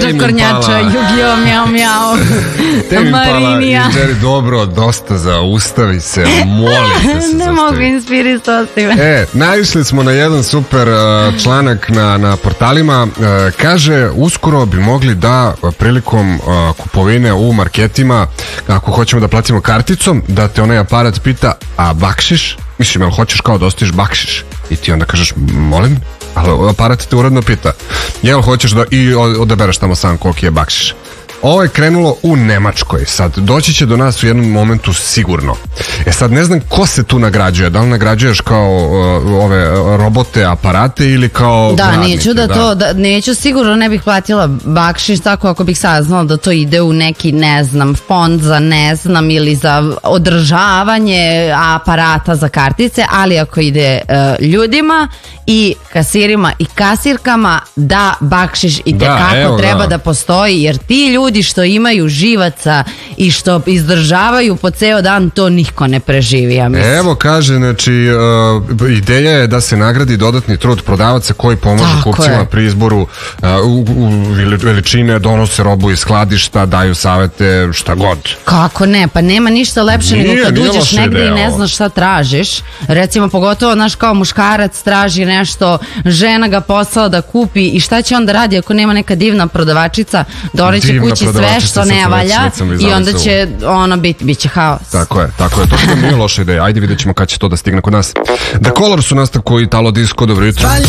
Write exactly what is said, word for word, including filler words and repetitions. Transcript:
Pozdrav Kornjača, Yu-Gi-Oh, mjau, mjau. Tame Marinija. Impala i Jerry, dobro, dosta zaustavi se, molite se. Ne mogu inspirisati me. E, naišli smo na jedan super uh, članak na, na portalima. Uh, kaže, uskoro bi mogli da prilikom uh, kupovine u marketima, ako hoćemo da platimo karticom, da te onaj aparat pita, a bakšiš? Mislim, jel hoćeš kao da ostaviš bakšiš? I ti onda kažeš, molim? Ali aparat te uredno pita, jel hoćeš da i odabereš tamo sam koliki je bakšiš. Ovo je krenulo u Nemačkoj. Sad, doći će do nas u jednom momentu sigurno. E sad, ne znam ko se tu nagrađuje. Da li nagrađuješ kao uh, ove robote, aparate ili kao Da, radnike, neću da, da to, da, neću sigurno ne bih platila bakšiš tako ako bih saznala da to ide u neki, ne znam, fond za ne znam ili za održavanje aparata za kartice, ali ako ide uh, ljudima i kasirima i kasirkama, da bakšiš i tekako treba da. da postoji, jer ti ljudi što imaju živaca i što izdržavaju po ceo dan, to niko ne preživi, ja mislim. Evo kaže, znači uh, ideja je da se nagradi dodatni trud prodavaca koji pomažu Tako kupcima je. pri izboru uh, u, u veličine, donose robu iz skladišta, daju savete, šta god. Kako ne, pa nema ništa lepše Nije, nego kad uđeš negdje ideja, i ne znaš šta tražiš. Recimo, pogotovo, znaš, kao muškarac traži nešto, žena ga poslala da kupi i šta će on da radi ako nema neka divna prodavačica, doneće kući sve što ne valja i onda će ono biti, bit će haos. Tako je, tako je, to što nije loša ideja. Ajde, vidjet ćemo kad će to da stigne kod nas. The Colors su nastavku Italo Disco, dobro jutro.